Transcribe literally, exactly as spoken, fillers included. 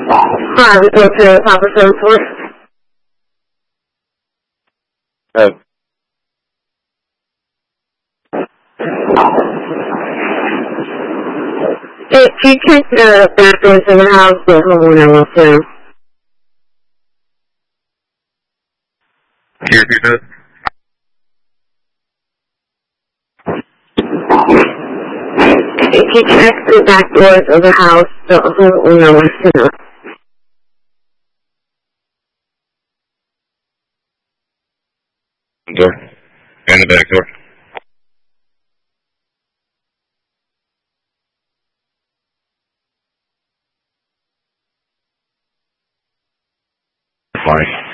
Hi, we go to Papa Source. Uh, Hey, can you check the back doors of the house? The homeowner wants to. can you repeat that? If you check the back doors of the house, the homeowner wants to know. Door. And the back door. Fine.